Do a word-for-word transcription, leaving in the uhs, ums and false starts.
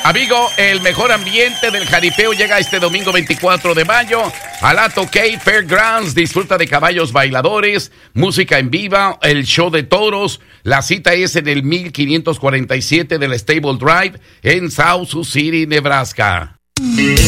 Amigo, el mejor ambiente del jaripeo llega este domingo veinticuatro de mayo a la Tokay Fairgrounds. Disfruta de caballos bailadores, música en viva, el show de toros. La cita es en el mil quinientos cuarenta y siete del Stable Drive en South Sioux City, Nebraska.